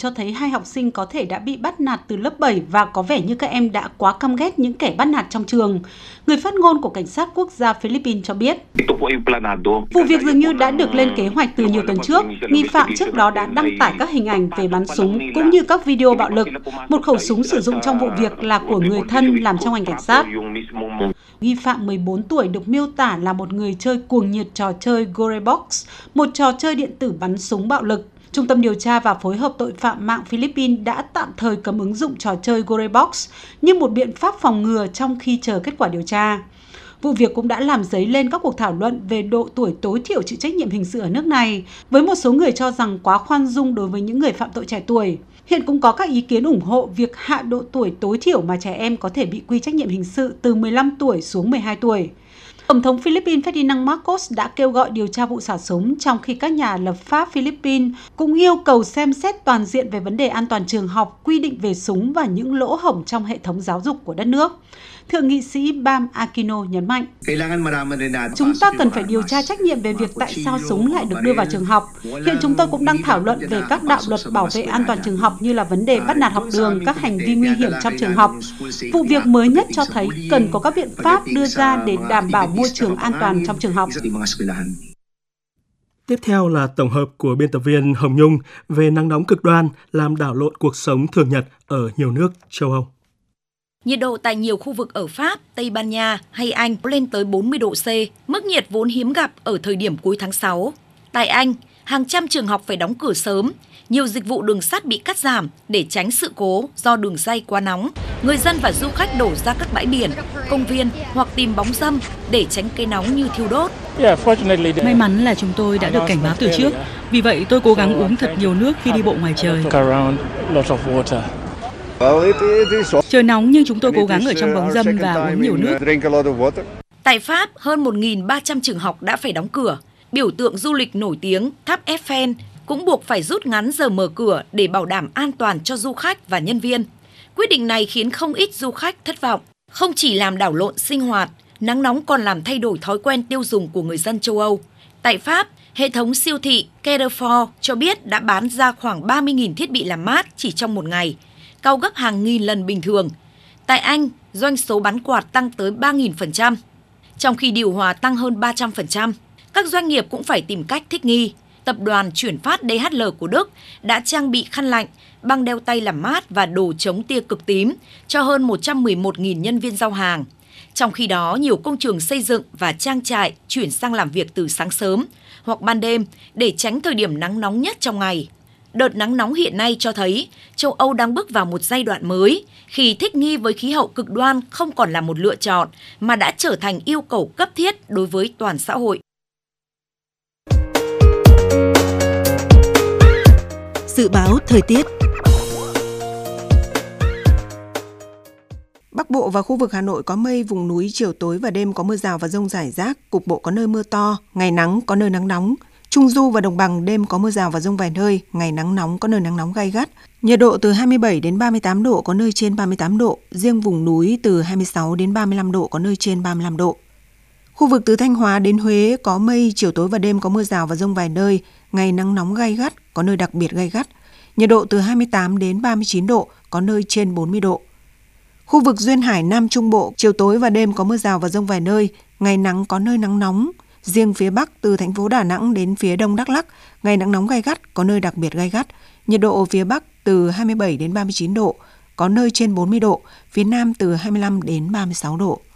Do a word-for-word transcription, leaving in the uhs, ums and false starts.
cho thấy hai học sinh có thể đã bị bắt nạt từ lớp bảy và có vẻ như các em đã quá căm ghét những kẻ bắt nạt trong trường. Người phát ngôn của Cảnh sát Quốc gia Philippines cho biết, vụ việc dường như đã được lên kế hoạch từ nhiều tuần trước. Nghi phạm trước đó đã đăng tải các hình ảnh về bắn súng cũng như các video bạo lực. Một khẩu súng sử dụng trong vụ việc là của người thân làm trong ngành cảnh sát. Nghi phạm mười bốn tuổi được miêu tả là một người chơi cuồng nhiệt trò chơi Gorebox, một trò chơi điện tử bắn súng bạo lực. Trung tâm điều tra và phối hợp tội phạm mạng Philippines đã tạm thời cấm ứng dụng trò chơi Gorebox như một biện pháp phòng ngừa trong khi chờ kết quả điều tra. Vụ việc cũng đã làm dấy lên các cuộc thảo luận về độ tuổi tối thiểu chịu trách nhiệm hình sự ở nước này, với một số người cho rằng quá khoan dung đối với những người phạm tội trẻ tuổi. Hiện cũng có các ý kiến ủng hộ việc hạ độ tuổi tối thiểu mà trẻ em có thể bị quy trách nhiệm hình sự từ mười lăm tuổi xuống mười hai tuổi. Tổng thống Philippines Ferdinand Marcos đã kêu gọi điều tra vụ xả súng, trong khi các nhà lập pháp Philippines cũng yêu cầu xem xét toàn diện về vấn đề an toàn trường học, quy định về súng và những lỗ hổng trong hệ thống giáo dục của đất nước. Thượng nghị sĩ Bam Aquino nhấn mạnh, chúng ta cần phải điều tra trách nhiệm về việc tại sao súng lại được đưa vào trường học. Hiện chúng tôi cũng đang thảo luận về các đạo luật bảo vệ an toàn trường học như là vấn đề bắt nạt học đường, các hành vi nguy hiểm trong trường học. Vụ việc mới nhất cho thấy cần có các biện pháp đưa ra để đảm bảo môi trường an toàn trong trường học. Tiếp theo là tổng hợp của biên tập viên Hồng Nhung về nắng nóng cực đoan làm đảo lộn cuộc sống thường nhật ở nhiều nước châu Âu. Nhiệt độ tại nhiều khu vực ở Pháp, Tây Ban Nha hay Anh lên tới bốn mươi độ C, mức nhiệt vốn hiếm gặp ở thời điểm cuối tháng sáu. Tại Anh, hàng trăm trường học phải đóng cửa sớm, nhiều dịch vụ đường sắt bị cắt giảm để tránh sự cố do đường ray quá nóng. Người dân và du khách đổ ra các bãi biển, công viên hoặc tìm bóng râm để tránh cây nóng như thiêu đốt. May mắn là chúng tôi đã được cảnh báo từ trước, vì vậy tôi cố gắng uống thật nhiều nước khi đi bộ ngoài trời. Trời nóng nhưng chúng tôi cố gắng ở trong bóng râm và uống nhiều nước. Tại Pháp, hơn một nghìn ba trăm trường học đã phải đóng cửa. Biểu tượng du lịch nổi tiếng tháp Eiffel cũng buộc phải rút ngắn giờ mở cửa để bảo đảm an toàn cho du khách và nhân viên. Quyết định này khiến không ít du khách thất vọng. Không chỉ làm đảo lộn sinh hoạt, nắng nóng còn làm thay đổi thói quen tiêu dùng của người dân châu Âu. Tại Pháp, hệ thống siêu thị Carrefour cho biết đã bán ra khoảng ba mươi nghìn thiết bị làm mát chỉ trong một ngày, cao gấp hàng nghìn lần bình thường. Tại Anh, doanh số bán quạt tăng tới ba nghìn phần trăm, trong khi điều hòa tăng hơn ba trăm phần trăm. Các doanh nghiệp cũng phải tìm cách thích nghi. Tập đoàn chuyển phát đê hát lờ của Đức đã trang bị khăn lạnh, băng đeo tay làm mát và đồ chống tia cực tím cho hơn một trăm mười một nghìn nhân viên giao hàng. Trong khi đó, nhiều công trường xây dựng và trang trại chuyển sang làm việc từ sáng sớm hoặc ban đêm để tránh thời điểm nắng nóng nhất trong ngày. Đợt nắng nóng hiện nay cho thấy châu Âu đang bước vào một giai đoạn mới khi thích nghi với khí hậu cực đoan không còn là một lựa chọn mà đã trở thành yêu cầu cấp thiết đối với toàn xã hội. Dự báo thời tiết. Bắc Bộ và khu vực Hà Nội có mây, vùng núi chiều tối và đêm có mưa rào và dông rải rác, cục bộ có nơi mưa to, ngày nắng có nơi nắng nóng. Trung Du và Đồng Bằng đêm có mưa rào và dông vài nơi, ngày nắng nóng có nơi nắng nóng gay gắt. Nhiệt độ từ hai mươi bảy đến ba mươi tám độ, có nơi trên ba mươi tám độ, riêng vùng núi từ hai mươi sáu đến ba mươi lăm độ, có nơi trên ba mươi lăm độ. Khu vực từ Thanh Hóa đến Huế có mây, chiều tối và đêm có mưa rào và dông vài nơi, ngày nắng nóng gay gắt, có nơi đặc biệt gay gắt. Nhiệt độ từ hai mươi tám đến ba mươi chín độ, có nơi trên bốn mươi độ. Khu vực Duyên Hải Nam Trung Bộ, chiều tối và đêm có mưa rào và dông vài nơi, ngày nắng có nơi nắng nóng. Riêng phía Bắc từ thành phố Đà Nẵng đến phía Đông Đắk Lắk, ngày nắng nóng gay gắt, có nơi đặc biệt gay gắt. Nhiệt độ phía Bắc từ hai mươi bảy đến ba mươi chín độ, có nơi trên bốn mươi độ, phía Nam từ hai mươi lăm đến ba mươi sáu độ.